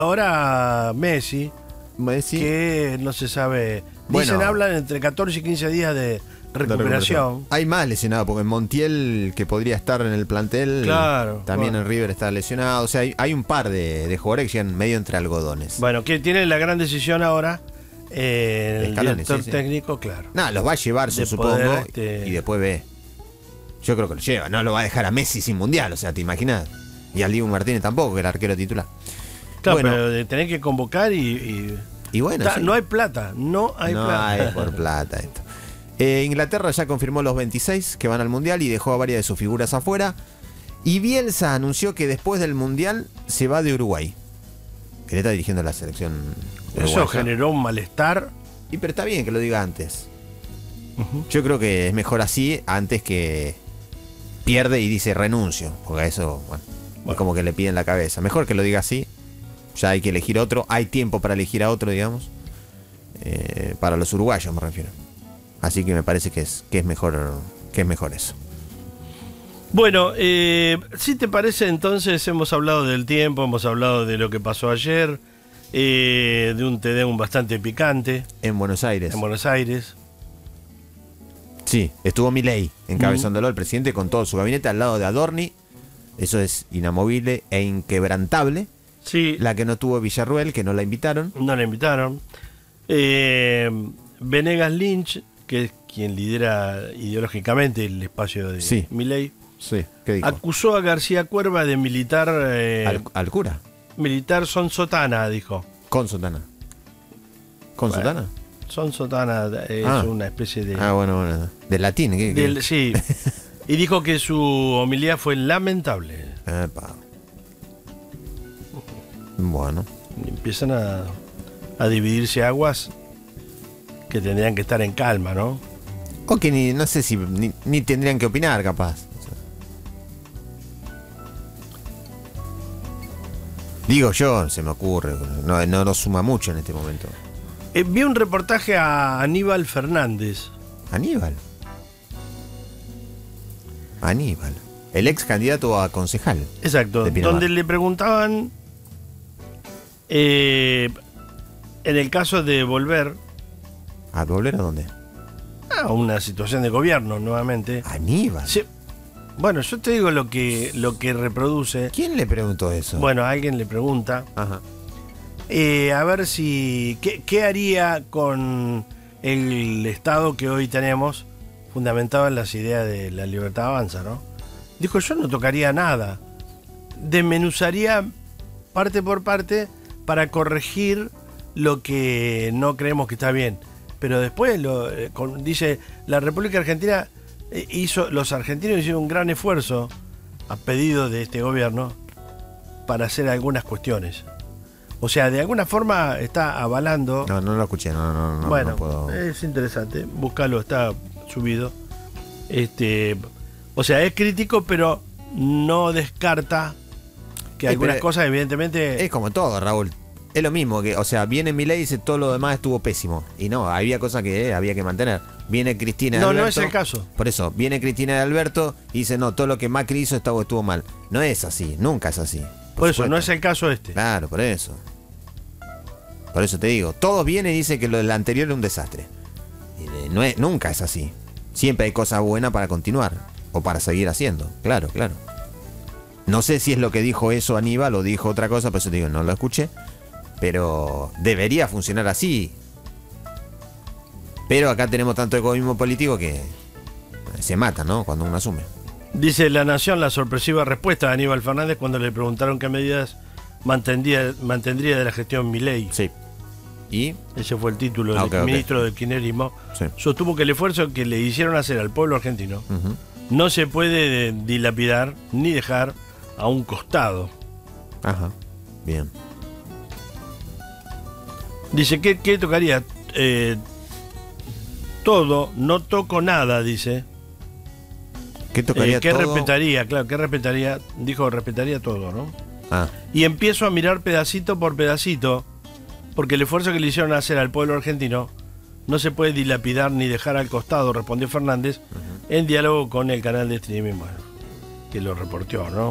Ahora Messi, que no se sabe. Dicen, Bueno, hablan entre 14 y 15 días de recuperación. Hay más lesionados, porque Montiel, que podría estar en el plantel, Claro, también bueno. en River está lesionado. O sea, hay un par de jugadores que llegan medio entre algodones. Bueno, que tiene la gran decisión ahora el Scaloni, director sí. técnico, claro. Nada, los va a llevar, De supongo, poder, y después ve. Yo creo que lo lleva, no lo va a dejar a Messi sin mundial, o sea, ¿te imaginas? Y al Dibu Martínez tampoco, que era arquero titular. Claro, Bueno. pero de tener que convocar y Y bueno, sí. no hay plata, no hay No plata. hay por plata esto. Inglaterra ya confirmó los 26 que van al mundial y dejó a varias de sus figuras afuera. Y Bielsa anunció que después del mundial se va de Uruguay. Que le está dirigiendo la selección Eso uruguaya. generó un malestar. Y pero está bien que lo diga antes. Yo creo que es mejor así antes que pierde y dice renuncio. Porque a eso, bueno, es como que le piden la cabeza. Mejor que lo diga así. Ya hay que elegir otro. Hay tiempo para elegir a otro, digamos. Para los uruguayos me refiero. Así que me parece que es mejor eso. Bueno, si te parece, entonces hemos hablado del tiempo, hemos hablado de lo que pasó ayer, de un TD bastante picante En Buenos Aires. en Buenos Aires. Sí, estuvo Milei encabezándolo, el presidente, con todo su gabinete al lado de Adorni. Eso es inamovible e inquebrantable. Sí, La que no tuvo Villarruel, que no la invitaron. no la invitaron. Venegas Lynch, que es quien lidera ideológicamente el espacio de Sí. Milei, Sí, ¿qué dijo? acusó a García Cuerva de militar Al cura. militar sonsotana, dijo. Con sotana. ¿Con Bueno, sotana? Sonsotana es Ah. una especie de... Bueno. De latín. ¿Qué? Sí. Y dijo que su homilía fue lamentable. Epa. Bueno. Y empiezan a dividirse aguas que tendrían que estar en calma, ¿no? O que no sé si ni tendrían que opinar, capaz. O sea. Digo yo, se me ocurre. No suma mucho en este momento. Vi un reportaje a Aníbal Fernández. Aníbal. El ex candidato a concejal. Exacto, de Pinamar. donde le preguntaban en el caso de volver ¿A volver a dónde? a una situación de gobierno nuevamente. Aníbal. Sí, bueno, yo te digo lo que reproduce. ¿Quién le preguntó eso? Bueno, alguien le pregunta Ajá. a ver si ¿qué haría con el Estado que hoy tenemos fundamentado en las ideas de la libertad avanza, ¿no? Dijo, yo no tocaría nada, desmenuzaría parte por parte para corregir lo que no creemos que está bien, pero después dice, la República Argentina los argentinos hicieron un gran esfuerzo a pedido de este gobierno para hacer algunas cuestiones. O sea, de alguna forma está avalando. No lo escuché, no Bueno, no puedo. es interesante, búscalo, está subido. O sea, es crítico, pero no descarta que algunas pero cosas, evidentemente. Es como todo, Raúl. Es lo mismo, que, o sea, viene Milei y dice todo lo demás estuvo pésimo. Y no, había cosas que había que mantener. Viene Cristina de Alberto. No es el caso. Por eso, viene Cristina de Alberto y dice, no, todo lo que Macri hizo estuvo mal. No es así, nunca es así. Por eso, supuesto. no es el caso este. Claro, por eso. Por eso te digo, todos vienen y dicen que lo del anterior era un desastre. Y nunca es así. Siempre hay cosas buenas para continuar. O para seguir haciendo. Claro. No sé si es lo que dijo eso Aníbal o dijo otra cosa, por eso te digo, no lo escuché. Pero debería funcionar así. Pero acá tenemos tanto egoísmo político que se mata, ¿no? Cuando uno asume. Dice La Nación la sorpresiva respuesta de Aníbal Fernández cuando le preguntaron qué medidas mantendría de la gestión Milei. Sí. ¿Y? Ese fue el título del Ok. ministro del kirchnerismo. Sí. Sostuvo que el esfuerzo que le hicieron hacer al pueblo argentino no se puede dilapidar ni dejar a un costado. Ajá. Bien. Dice, ¿qué tocaría? Todo, no toco nada, dice. ¿Qué tocaría ¿Qué todo? respetaría? Claro, ¿qué respetaría? Dijo, respetaría todo, ¿no? Ah, Y empiezo a mirar pedacito por pedacito, porque el esfuerzo que le hicieron hacer al pueblo argentino no se puede dilapidar ni dejar al costado, respondió Fernández, en diálogo con el canal de streaming, bueno, que lo reportó, ¿no?